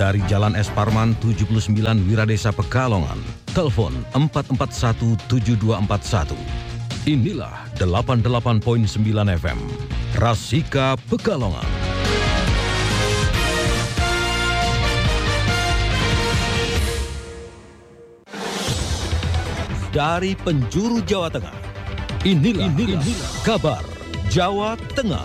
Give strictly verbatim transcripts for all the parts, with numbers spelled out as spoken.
dari Jalan Es Parman tujuh puluh sembilan Wiradesa Pekalongan. Telepon empat empat satu tujuh dua empat satu. Inilah delapan puluh delapan koma sembilan F M, Rasika Pekalongan. Dari penjuru Jawa Tengah, inilah, inilah, inilah kabar Jawa Tengah.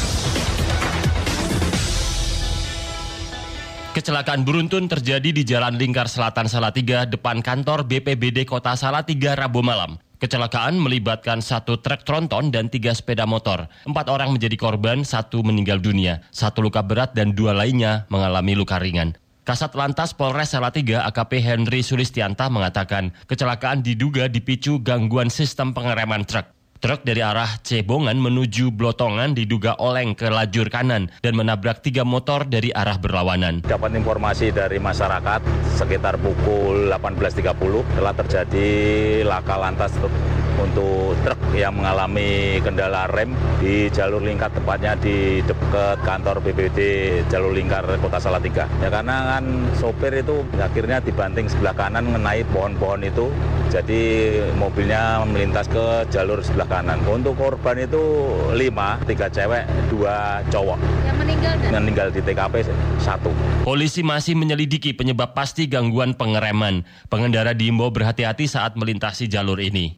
Kecelakaan beruntun terjadi di Jalan Lingkar Selatan Salatiga depan kantor B P B D Kota Salatiga Rabu malam. Kecelakaan melibatkan satu truk tronton dan tiga sepeda motor. Empat orang menjadi korban, satu meninggal dunia, satu luka berat dan dua lainnya mengalami luka ringan. Kasat Lantas Polres Salatiga A K P Henry Sulistianta mengatakan kecelakaan diduga dipicu gangguan sistem pengereman truk. Truk dari arah Cebongan menuju Blotongan diduga oleng ke lajur kanan dan menabrak tiga motor dari arah berlawanan. Dapat informasi dari masyarakat sekitar pukul delapan belas tiga puluh telah terjadi laka lantas untuk truk yang mengalami kendala rem di jalur lingkar, tepatnya di dekat kantor B P B D jalur lingkar Kota Salatiga. Ya karena kan sopir itu akhirnya dibanting sebelah kanan mengenai pohon-pohon itu, jadi mobilnya melintas ke jalur sebelah kanan. Untuk korban itu lima, tiga cewek, dua cowok. Yang meninggal dan meninggal di T K P satu. Polisi masih menyelidiki penyebab pasti gangguan pengereman. Pengendara diimbau berhati-hati saat melintasi jalur ini.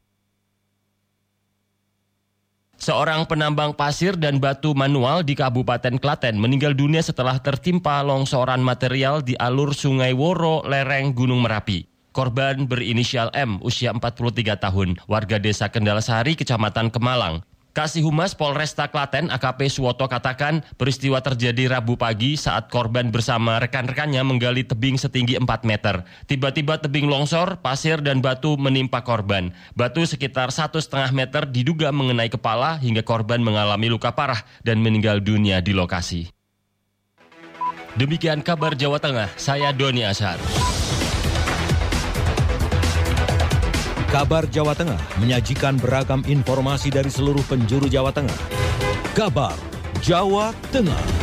Seorang penambang pasir dan batu manual di Kabupaten Klaten meninggal dunia setelah tertimpa longsoran material di alur Sungai Woro, lereng Gunung Merapi. Korban berinisial M, usia empat puluh tiga tahun, warga desa Kendalasari, Kecamatan Kemalang. Kasih Humas Polresta Klaten A K P Suwoto katakan peristiwa terjadi Rabu pagi saat korban bersama rekan-rekannya menggali tebing setinggi empat meter. Tiba-tiba tebing longsor, pasir dan batu menimpa korban. Batu sekitar satu setengah meter diduga mengenai kepala hingga korban mengalami luka parah dan meninggal dunia di lokasi. Demikian kabar Jawa Tengah, saya Doni Ashar. Kabar Jawa Tengah menyajikan beragam informasi dari seluruh penjuru Jawa Tengah. Kabar Jawa Tengah.